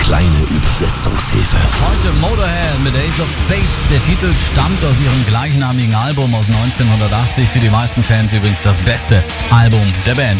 kleine Übersetzungshilfe. Heute Motorhead mit Ace of Spades. Der Titel stammt aus ihrem gleichnamigen Album aus 1980. Für die meisten Fans übrigens das beste Album der Band.